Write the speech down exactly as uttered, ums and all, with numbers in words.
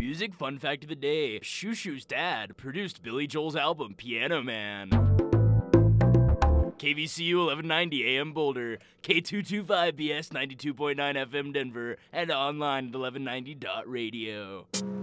music fun fact of the day. Shoo Shoo's dad produced Billy Joel's album Piano Man. K V C U eleven ninety A M Boulder, K two twenty-five B S ninety-two point nine F M Denver, and online at eleven ninety dot radio.